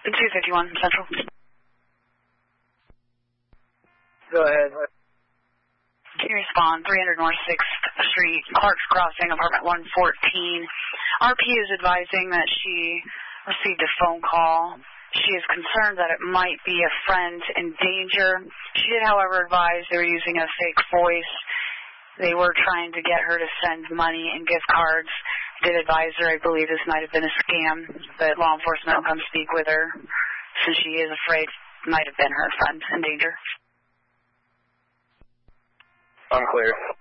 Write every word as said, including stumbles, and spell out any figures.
two fifty-one Central. Go ahead. Can you respond? three hundred North sixth Street, Clark's Crossing, apartment one fourteen. R P is advising that she received a phone call. She is concerned that it might be a friend in danger. She did, however, advise they were using a fake voice. They were trying to get her to send money and gift cards. Did advise her, I believe this might have been a scam, but law enforcement will come speak with her since she is afraid it might have been her friend in danger. Unclear.